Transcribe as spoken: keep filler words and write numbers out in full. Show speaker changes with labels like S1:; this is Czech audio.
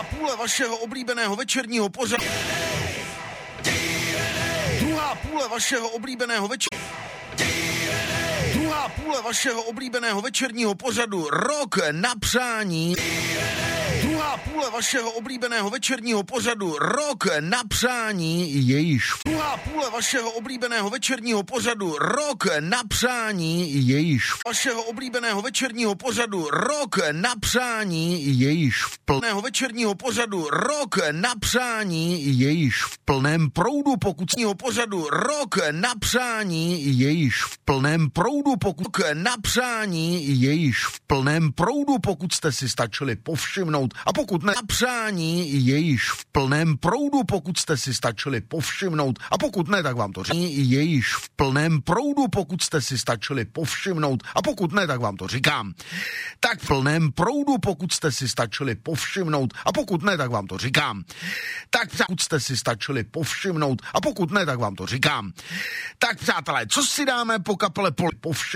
S1: půle vašeho oblíbeného večerního pořadu. Druhá půle vašeho oblíbeného večer... Druhá půle vašeho oblíbeného večerního pořadu Rok na přání. Druhá půle vašeho oblíbeného večerního pořadu Rok na přání, jejíž druhá půle vašeho oblíbeného večerního pořadu Rok na přání, jejíž vašeho oblíbeného večerního pořadu Rok na přání, jejíž v plného večerního pořadu Rok na přání, jejíž v plném proudu pokutního pořadu Rok na přání, jejíž v plném proudu pokud na přání, jejíž v plném proudu, pokud jste si stačili povšimnout, a pokud ne, na přání, jejíž v plném proudu, pokud jste si stačili povšimnout, a pokud ne, tak vám to říkám, jejíž v plném proudu, pokud jste si stačili povšimnout, a pokud ne, tak vám to říkám. Tak v plném proudu, pokud jste si stačili povšimnout, a pokud ne, tak vám to říkám. Tak pokud jste si stačili povšimnout, a pokud ne, tak vám to říkám. Tak přátelé, co si dáme po kapele Poli povšimnout?